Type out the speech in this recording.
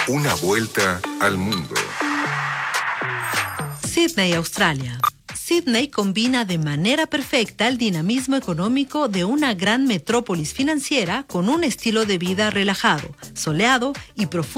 Una vuelta al mundo. Sydney, Australia. Sydney combina de manera perfecta el dinamismo económico de una gran metrópolis financiera con un estilo de vida relajado, soleado y profundo.